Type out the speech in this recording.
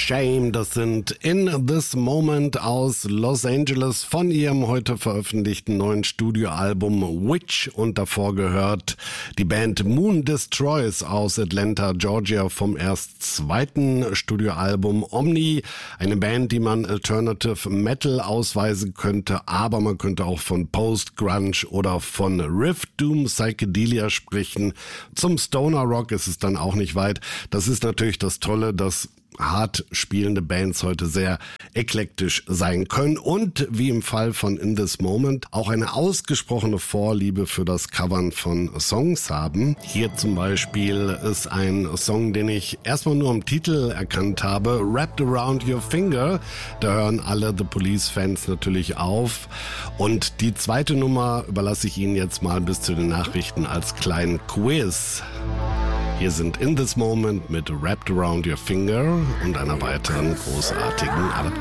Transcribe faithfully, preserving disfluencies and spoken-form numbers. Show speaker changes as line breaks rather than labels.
Shame, das sind In This Moment aus Los Angeles von ihrem heute veröffentlichten neuen Studioalbum Witch, und davor gehört die Band Moon Destroys aus Atlanta, Georgia vom erst zweiten Studioalbum Omni, eine Band, die man Alternative Metal ausweisen könnte, aber man könnte auch von Post-Grunge oder von Riff Doom Psychedelia sprechen. Zum Stoner Rock ist es dann auch nicht weit. Das ist natürlich das Tolle, dass hart spielende Bands heute sehr eklektisch sein können und wie im Fall von In This Moment auch eine ausgesprochene Vorliebe für das Covern von Songs haben. Hier zum Beispiel ist ein Song, den ich erstmal nur im Titel erkannt habe, Wrapped Around Your Finger. Da hören alle The Police-Fans natürlich auf. Und die zweite Nummer überlasse ich Ihnen jetzt mal bis zu den Nachrichten als kleinen Quiz. Hier sind In This Moment mit Wrapped Around Your Finger und einer weiteren großartigen Adaption.